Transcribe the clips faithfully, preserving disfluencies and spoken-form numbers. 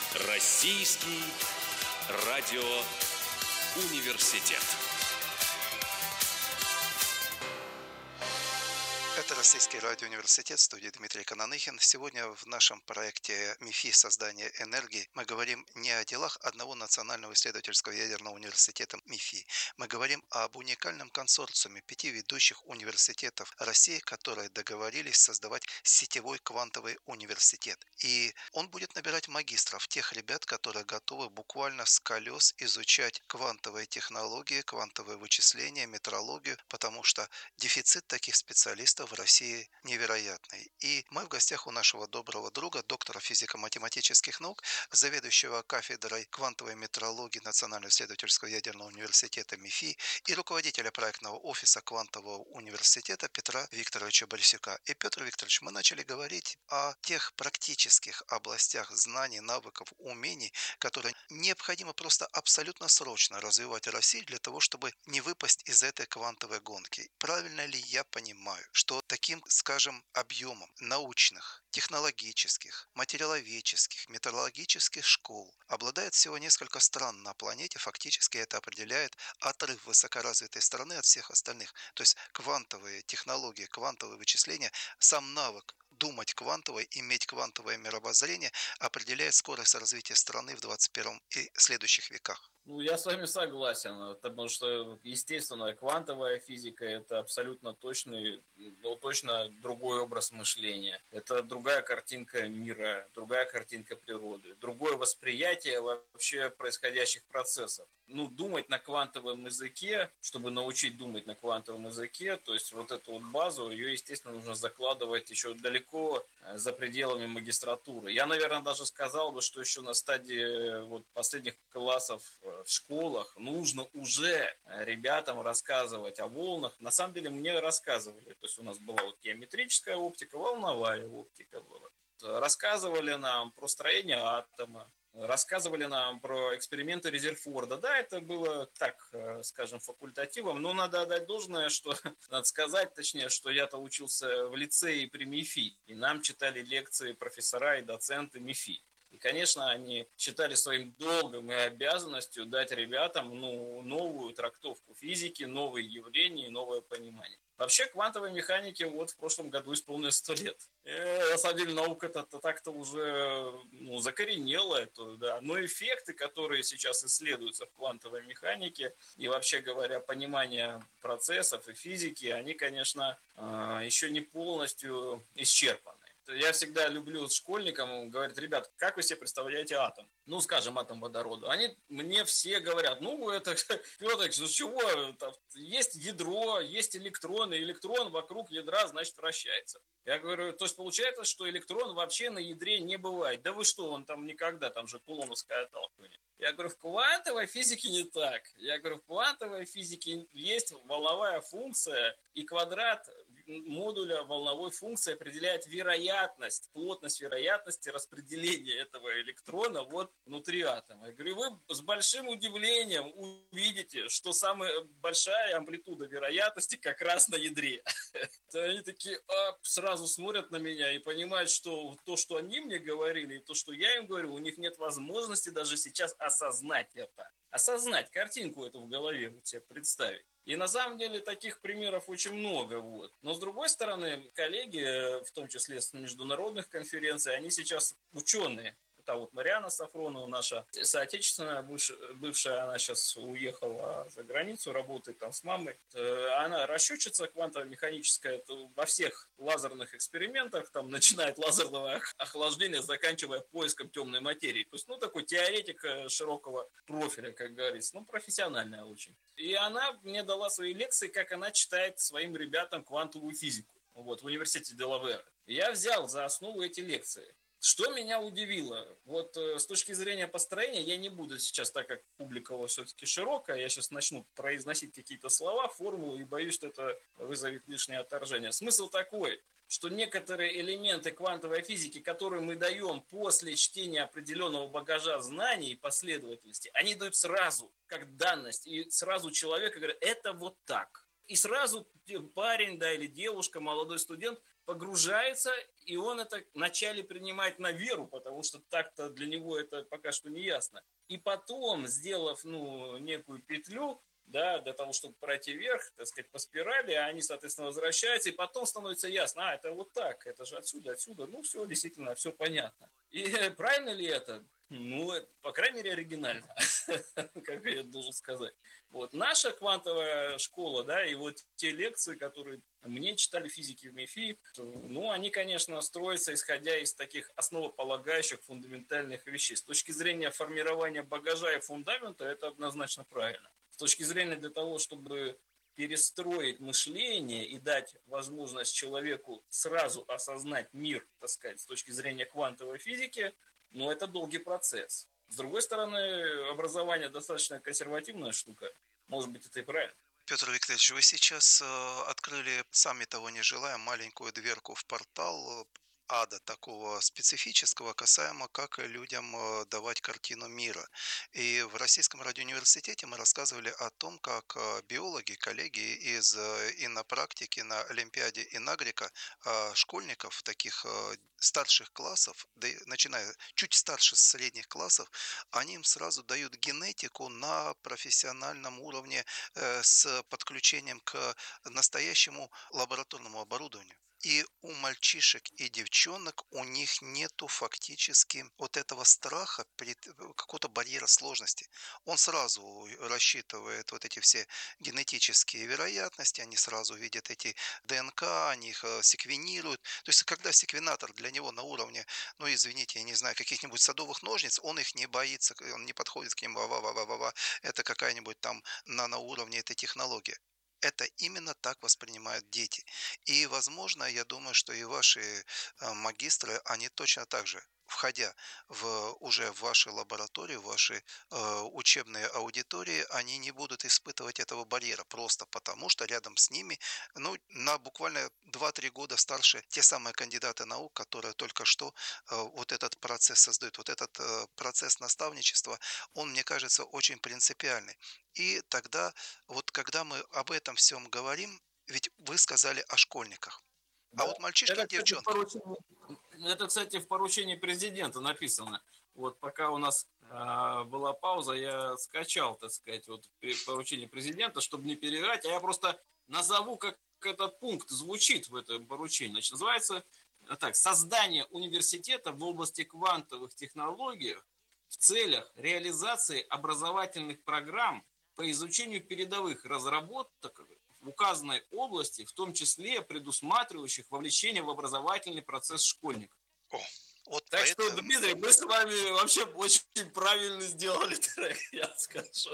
Российский радиоуниверситет. Это Российский радиоуниверситет, студия Дмитрий Кананыхин. Сегодня в нашем проекте МИФИ «Создание энергии» мы говорим не о делах одного национального исследовательского ядерного университета МИФИ. Мы говорим об уникальном консорциуме пяти ведущих университетов России, которые договорились создавать сетевой квантовый университет. И он будет набирать магистров, тех ребят, которые готовы буквально с колес изучать квантовые технологии, квантовые вычисления, метрологию, потому что дефицит таких специалистов в России невероятный. И мы в гостях у нашего доброго друга, доктора физико-математических наук, заведующего кафедрой квантовой метрологии Национального исследовательского ядерного университета МИФИ и руководителя проектного офиса квантового университета Петра Викторовича Борисюка. И, Петр Викторович, мы начали говорить о тех практических областях знаний, навыков, умений, которые необходимо просто абсолютно срочно развивать в России для того, чтобы не выпасть из этой квантовой гонки. Правильно ли я понимаю, что таким, скажем, объемом научных, технологических, материаловедческих, металлургических школ обладает всего несколько стран на планете, фактически это определяет отрыв высокоразвитой страны от всех остальных. То есть квантовые технологии, квантовые вычисления, сам навык думать квантово, иметь квантовое мировоззрение определяет скорость развития страны в двадцать первом и следующих веках. Ну, я с вами согласен, потому что, естественно, квантовая физика – это абсолютно точный, ну, точно другой образ мышления. Это другая картинка мира, другая картинка природы, другое восприятие вообще происходящих процессов. Ну, думать на квантовом языке, чтобы научить думать на квантовом языке, то есть вот эту вот базу, ее, естественно, нужно закладывать еще далеко за пределами магистратуры. Я, наверное, даже сказал бы, что еще на стадии вот последних классов в школах нужно уже ребятам рассказывать о волнах. На самом деле мне рассказывали. То есть у нас была вот геометрическая оптика, волновая оптика была. Рассказывали нам про строение атома, рассказывали нам про эксперименты Резерфорда. Да, это было так, скажем, факультативом, но надо отдать должное, что, надо сказать, точнее, что я-то учился в лицее при МИФИ, и нам читали лекции профессора и доценты МИФИ. И, конечно, они считали своим долгом и обязанностью дать ребятам ну, новую трактовку физики, новые явления, новое понимание. Вообще, квантовой механике вот в прошлом году исполнилось сто лет. И, на самом деле, наука-то так-то уже ну, закоренела. Это, да. Но эффекты, которые сейчас исследуются в квантовой механике, и вообще говоря, понимание процессов и физики, они, конечно, еще не полностью исчерпаны. Я всегда люблю школьникам говорить: ребят, как вы себе представляете атом? Ну, скажем, атом водорода. Они мне все говорят: ну, это, Петр, ну чего, там, есть ядро, есть электроны, электрон вокруг ядра, значит, вращается. Я говорю, то есть получается, что электрон вообще на ядре не бывает. Да вы что, он там никогда, там же кулоновское отталкивание. Я говорю, в квантовой физике не так. Я говорю, в квантовой физике есть волновая функция, и квадрат модуля волновой функции определяет вероятность, плотность вероятности распределения этого электрона вот внутри атома. Я говорю, вы с большим удивлением увидите, что самая большая амплитуда вероятности как раз на ядре. Они такие а, сразу смотрят на меня и понимают, что то, что они мне говорили, и то, что я им говорю, у них нет возможности даже сейчас осознать это. Осознать картинку эту в голове, вот себе представить. И на самом деле таких примеров очень много. Вот. Но с другой стороны, коллеги, в том числе с международных конференций, они сейчас ученые. Это вот Марианна Сафронова, наша соотечественная, бывшая, бывшая, она сейчас уехала за границу, работает там с мамой. Она расчетчица квантово-механическая во всех лазерных экспериментах, там, начиная от лазерного охлаждения, заканчивая поиском темной материи. То есть, ну, такой теоретик широкого профиля, как говорится, ну, профессиональная очень. И она мне дала свои лекции, как она читает своим ребятам квантовую физику вот, в университете Делавера. И я взял за основу эти лекции. Что меня удивило, вот э, с точки зрения построения, я не буду сейчас, так как публика у вас все-таки широкая, я сейчас начну произносить какие-то слова, формулы, и боюсь, что это вызовет лишнее отторжение. Смысл такой, что некоторые элементы квантовой физики, которые мы даем после чтения определенного багажа знаний и последовательности, они дают сразу, как данность, и сразу человек говорит, это вот так. И сразу парень, да, или девушка, молодой студент погружается, и он это вначале принимает на веру, потому что так-то для него это пока что не ясно. И потом, сделав, ну, некую петлю, да, для того, чтобы пройти вверх, так сказать, по спирали, они, соответственно, возвращаются, и потом становится ясно, а, это вот так, это же отсюда, отсюда, ну, все, действительно, все понятно. И правильно ли это? Ну, по крайней мере, оригинально, как я должен сказать. Вот наша квантовая школа, да, и вот те лекции, которые мне читали физики в МИФИ, ну, они, конечно, строятся, исходя из таких основополагающих фундаментальных вещей. С точки зрения формирования багажа и фундамента, это однозначно правильно. С точки зрения для того, чтобы перестроить мышление и дать возможность человеку сразу осознать мир, так сказать, с точки зрения квантовой физики, ну, это долгий процесс. С другой стороны, образование достаточно консервативная штука. Может быть, это и правильно. Петр Викторович, вы сейчас э, открыли, сами того не желая, маленькую дверку в портал э, ада такого специфического, касаемо как людям э, давать картину мира. И в Российском радиоуниверситете мы рассказывали о том, как э, биологи, коллеги из э, инопрактики на Олимпиаде Инагрика э, школьников таких э, старших классов, да и начиная чуть старше средних классов, они им сразу дают генетику на профессиональном уровне э, с подключением к настоящему лабораторному оборудованию. И у мальчишек и девчонок у них нету фактически вот этого страха, перед, какого-то барьера сложности. Он сразу рассчитывает вот эти все генетические вероятности, они сразу видят эти ДНК, они их э, секвенируют. То есть, когда секвенатор для него на уровне, ну, извините, я не знаю, каких-нибудь садовых ножниц, он их не боится, он не подходит к ним, ва-ва-ва-ва-ва, это какая-нибудь там наноуровне этой технологии. Это именно так воспринимают дети. И, возможно, я думаю, что и ваши э, магистры, они точно так же, входя в, уже в ваши лаборатории, в ваши э, учебные аудитории, они не будут испытывать этого барьера, просто потому что рядом с ними, ну, на буквально два-три года старше те самые кандидаты наук, которые только что э, вот этот процесс создают. Вот этот э, процесс наставничества, он, мне кажется, очень принципиальный. И тогда, вот когда мы об этом всем говорим, ведь вы сказали о школьниках. А Да. вот мальчишки Это, и кстати, в девчонки. поручении, это, кстати, в поручении президента написано. Вот пока у нас а, была пауза, я скачал, так сказать, вот поручение президента, чтобы не перевирать, а я просто назову, как этот пункт звучит в этом поручении. Значит, называется так: создание университета в области квантовых технологий в целях реализации образовательных программ по изучению передовых разработок в указанной области, в том числе предусматривающих вовлечение в образовательный процесс школьников. О, вот Так что, поэтому Дмитрий, мы с вами вообще очень правильно сделали трек, я скажу.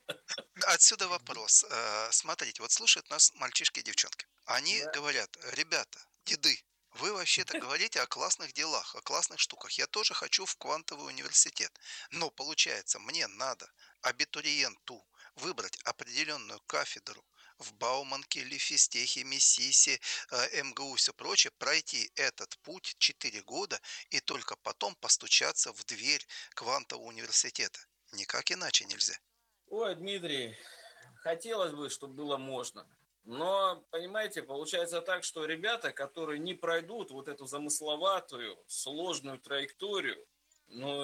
отсюда вопрос. Э, Смотрите, вот слушают нас мальчишки и девчонки. Они Да. говорят: ребята, деды, вы вообще-то говорите о классных делах, о классных штуках. Я тоже хочу в квантовый университет. Но получается, мне надо абитуриенту выбрать определенную кафедру в Бауманке, Лифистехе, Миссисе, э, МГУ, все прочее, пройти этот путь четыре года и только потом постучаться в дверь квантового университета. Никак иначе нельзя. Ой, Дмитрий, хотелось бы, чтобы было можно. Но, понимаете, получается так, что ребята, которые не пройдут вот эту замысловатую, сложную траекторию, ну,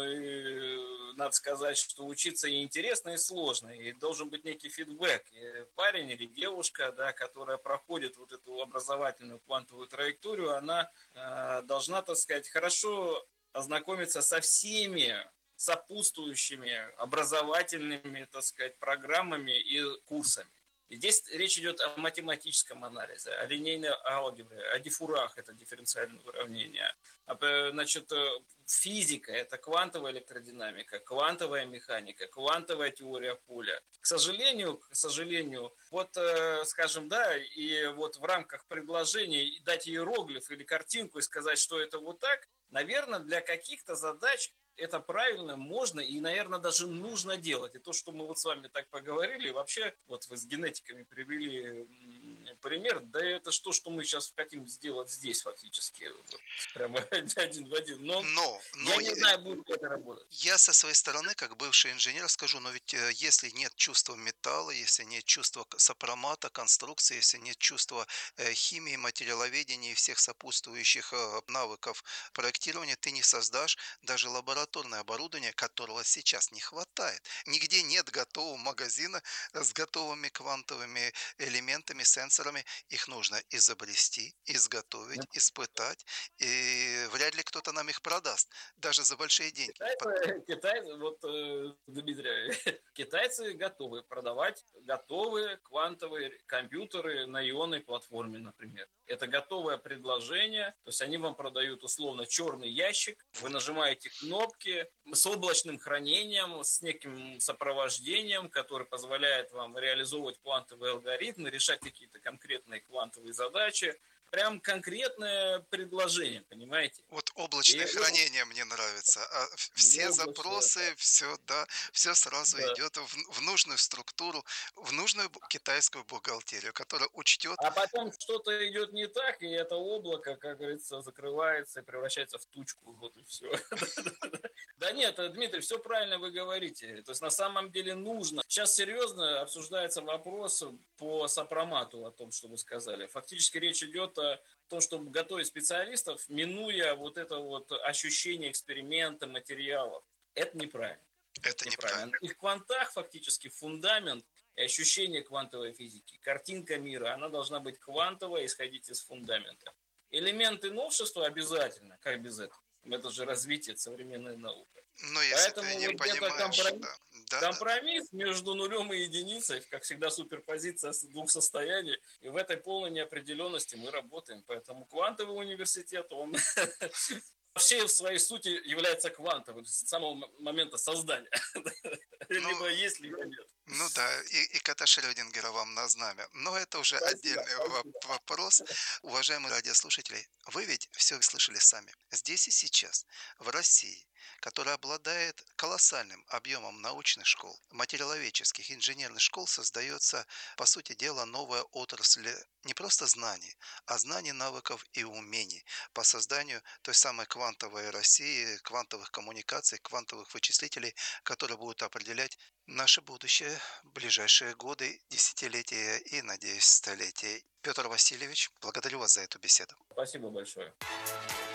и надо сказать, что учиться и интересно, и сложно, и должен быть некий фидбэк. И парень или девушка, да, которая проходит вот эту образовательную квантовую траекторию, она э, должна, так сказать, хорошо ознакомиться со всеми сопутствующими образовательными, так сказать, программами и курсами. И здесь речь идет о математическом анализе, о линейной алгебре, о диффурах, это дифференциальное уравнение. Значит, физика – это квантовая электродинамика, квантовая механика, квантовая теория поля. К сожалению, к сожалению, вот, скажем, да, и вот в рамках предложений дать иероглиф или картинку и сказать, что это вот так, наверное, для каких-то задач это правильно, можно и, наверное, даже нужно делать. И то, что мы вот с вами так поговорили, вообще, вот вы с генетиками привели пример, да это что, что мы сейчас хотим сделать здесь фактически, вот, прямо один в один. Но Но, я но не я, знаю, будет ли это работать. я со своей стороны, как бывший инженер, скажу, но ведь э, если нет чувства металла, если нет чувства к- сопромата, конструкции, если нет чувства э, химии, материаловедения и всех сопутствующих э, навыков проектирования, ты не создашь даже лабораторное оборудование, которого сейчас не хватает. Нигде нет готового магазина с готовыми квантовыми элементами, сенсорами. Их нужно изобрести, изготовить, испытать, и вряд ли кто-то нам их продаст, даже за большие деньги. Китайцы, китайцы, вот, э, Дмитрий, китайцы готовы продавать готовые квантовые компьютеры на ионной платформе, например. Это готовое предложение, то есть они вам продают условно черный ящик, вы Вот. нажимаете кнопки с облачным хранением, с неким сопровождением, который позволяет вам реализовывать квантовые алгоритмы, решать какие-то конкретные квантовые задачи. Прям конкретное предложение, понимаете? Вот И облачное вот хранение мне нравится. А в- все облачное, запросы, все, да, все сразу да. идет в, в нужную структуру, в нужную бу- китайскую бухгалтерию, которая учтет. А потом что-то идет не так, и это облако, как говорится, закрывается и превращается в тучку. Вот и все. Да нет, э, Дмитрий, все правильно вы говорите. То есть на самом деле нужно. Сейчас серьезно обсуждается вопрос по сопромату, о том, что вы сказали. Фактически речь идет о том, чтобы готовить специалистов, минуя вот это вот ощущение эксперимента, материалов. Это неправильно. Это Это неправильно. неправильно. И в квантах фактически фундамент и ощущение квантовой физики, картинка мира, она должна быть квантовая, исходить из фундамента. Элементы новшества обязательно, как без этого? Это же развитие современной науки. Но если ты Поэтому не вот где-то понимаешь, компромисс, да, да, да. компромисс между нулем и единицей, как всегда суперпозиция двух состояний, и в этой полной неопределенности мы работаем. Поэтому квантовый университет, он вообще в своей сути является квантовым с самого момента создания. Ну, Либо есть, либо нет. ну да, и, и кота Шрёдингера вам на знамя. Но это уже Спасибо, отдельный во- спасибо. вопрос. Уважаемые радиослушатели, вы ведь все слышали сами. Здесь и сейчас, в России, которая обладает колоссальным объемом научных школ, материаловедческих, инженерных школ, создается, по сути дела, новая отрасль не просто знаний, а знаний, навыков и умений по созданию той самой квантовой России, квантовых коммуникаций, квантовых вычислителей, которые будут определять наше будущее, ближайшие годы, десятилетия и, надеюсь, столетия. Петр Васильевич, благодарю вас за эту беседу. Спасибо большое.